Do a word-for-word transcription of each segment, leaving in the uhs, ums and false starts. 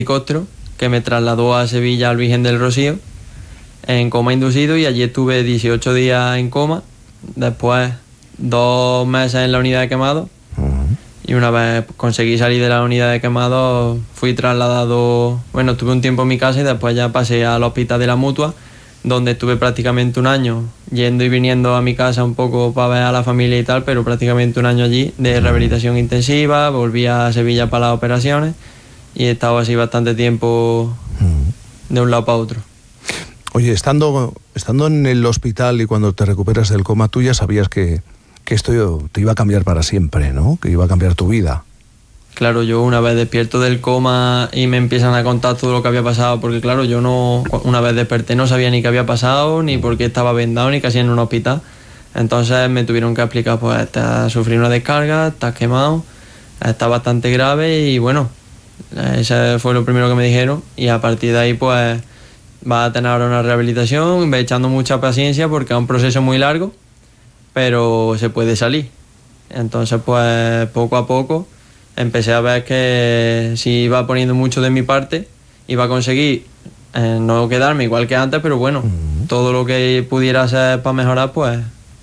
helicóptero que me trasladó a Sevilla al Virgen del Rocío en coma inducido, y allí estuve dieciocho días en coma, después dos meses en la unidad de quemado, uh-huh. y una vez conseguí salir de la unidad de quemado fui trasladado, bueno, estuve un tiempo en mi casa y después ya pasé al hospital de la Mutua, donde estuve prácticamente un año yendo y viniendo a mi casa un poco para ver a la familia y tal, pero prácticamente un año allí de rehabilitación intensiva. Volví a Sevilla para las operaciones y he estado así bastante tiempo de un lado para otro. Oye, estando, estando en el hospital y cuando te recuperas del coma, tú ya sabías que, que esto te iba a cambiar para siempre, ¿no? Que iba a cambiar tu vida. Claro, yo una vez despierto del coma y me empiezan a contar todo lo que había pasado, porque claro, yo no, una vez desperté no sabía ni qué había pasado, ni por qué estaba vendado, ni casi en un hospital. Entonces me tuvieron que explicar, pues estás sufriendo una descarga, estás quemado, está bastante grave, y bueno, eso fue lo primero que me dijeron, y a partir de ahí pues vas a tener ahora una rehabilitación, ve echando mucha paciencia porque es un proceso muy largo, pero se puede salir. Entonces pues poco a poco empecé a ver que si iba poniendo mucho de mi parte, iba a conseguir eh, no quedarme igual que antes, pero bueno, uh-huh. todo lo que pudiera hacer para mejorar, pues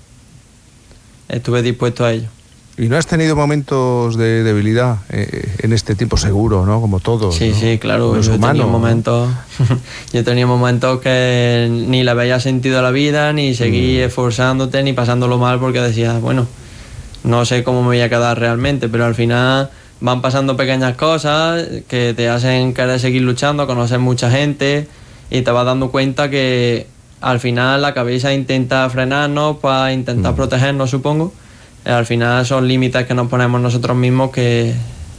estuve dispuesto a ello. ¿Y no has tenido momentos de debilidad eh, en este tiempo, seguro, ¿no? Como todos. Sí, ¿no? sí, claro. Yo he humano, tenido momentos, yo he tenido momentos que ni le veía sentido a la vida, ni seguí mm. esforzándote, ni pasándolo mal, porque decías, bueno, no sé cómo me voy a quedar realmente, pero al final van pasando pequeñas cosas que te hacen querer seguir luchando, conocer mucha gente, y te vas dando cuenta que al final la cabeza intenta frenarnos para intentar mm. protegernos, supongo. Al final son límites que nos ponemos nosotros mismos que,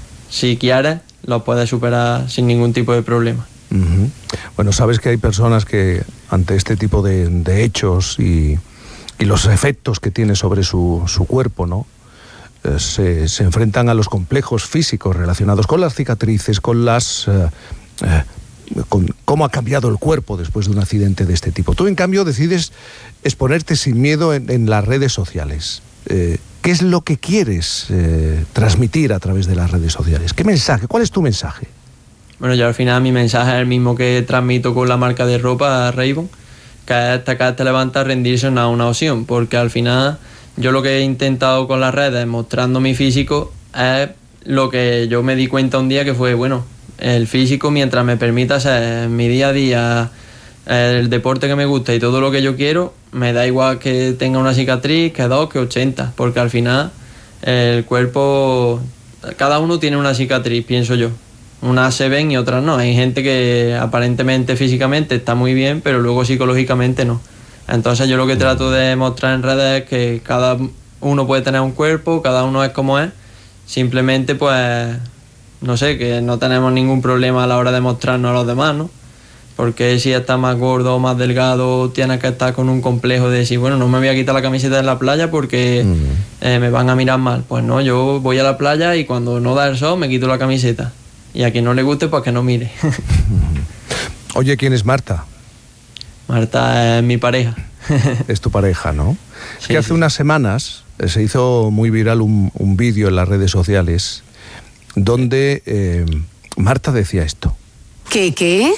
si quieres, los puedes superar sin ningún tipo de problema. Uh-huh. Bueno, sabes que hay personas que ante este tipo de, de hechos y, y los efectos que tiene sobre su, su cuerpo, ¿no? Eh, se, se enfrentan a los complejos físicos relacionados con las cicatrices, con las... Eh, eh, con cómo ha cambiado el cuerpo después de un accidente de este tipo. Tú, en cambio, decides exponerte sin miedo en, en las redes sociales. Eh, ¿Qué es lo que quieres eh, transmitir a través de las redes sociales? ¿Qué mensaje? ¿Cuál es tu mensaje? Bueno, yo al final mi mensaje es el mismo que transmito con la marca de ropa Ray-Ban, que es destacar, te levanta, rendirse no es una opción, porque al final yo lo que he intentado con las redes, mostrando mi físico, es lo que yo me di cuenta un día, que fue, bueno, el físico, mientras me permita hacer mi día a día el deporte que me gusta y todo lo que yo quiero, me da igual que tenga una cicatriz, que dos, que ochenta, porque al final el cuerpo, cada uno tiene una cicatriz, pienso yo. Unas se ven y otras no. Hay gente que aparentemente físicamente está muy bien, pero luego psicológicamente no. Entonces yo lo que trato de mostrar en redes es que cada uno puede tener un cuerpo, cada uno es como es, simplemente pues, no sé, que no tenemos ningún problema a la hora de mostrarnos a los demás, ¿no? Porque si estás más gordo o más delgado, tienes que estar con un complejo de decir, bueno, no me voy a quitar la camiseta en la playa porque mm. eh, me van a mirar mal. Pues no, yo voy a la playa y cuando no da el sol me quito la camiseta. Y a quien no le guste, pues que no mire. Oye, ¿quién es Marta? Marta es mi pareja. Es tu pareja, ¿no? Es sí, que hace sí. unas semanas se hizo muy viral un, un vídeo en las redes sociales donde eh, Marta decía esto. ¿Qué, qué?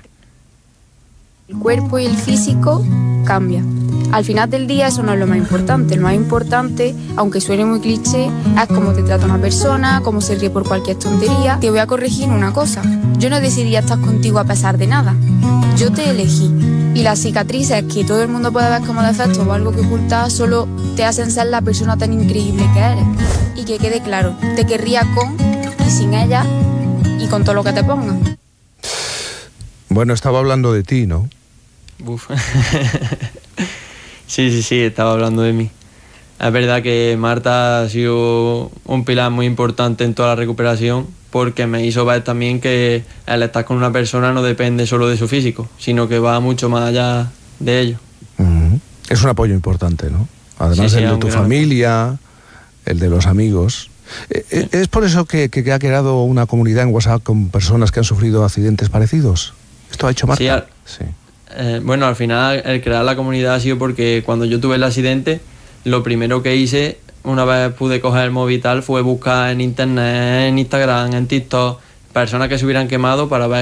El cuerpo y el físico cambia. Al final del día eso no es lo más importante. Lo más importante, aunque suene muy cliché, es cómo te trata una persona, cómo se ríe por cualquier tontería. Te voy a corregir una cosa. Yo no decidí estar contigo a pesar de nada. Yo te elegí. Y las cicatrices que todo el mundo puede ver como defectos o algo que ocultar solo te hacen ser la persona tan increíble que eres. Y que quede claro, te querría con y sin ella y con todo lo que te ponga. Bueno, estaba hablando de ti, ¿no? Uf. Sí, sí, sí, estaba hablando de mí. Es verdad que Marta ha sido un pilar muy importante en toda la recuperación, porque me hizo ver también que el estar con una persona no depende solo de su físico, sino que va mucho más allá de ello. Uh-huh. Es un apoyo importante, ¿no? Además sí, sí, el de tu familia, apoyo. El de los amigos. Sí. ¿Es por eso que, que ha creado una comunidad en WhatsApp con personas que han sufrido accidentes parecidos? ¿Esto ha hecho Marta? Sí, al, sí. Eh, bueno, al final el crear la comunidad ha sido porque cuando yo tuve el accidente, lo primero que hice, una vez pude coger el móvil y tal, fue buscar en internet, en Instagram, en TikTok, personas que se hubieran quemado para ver